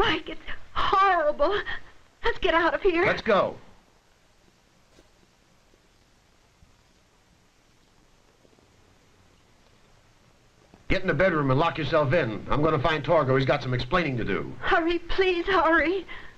Mike, it's horrible. Let's get out of here. Let's go. Get in the bedroom and lock yourself in. I'm going to find Torgo. He's got some explaining to do. Hurry, please, hurry.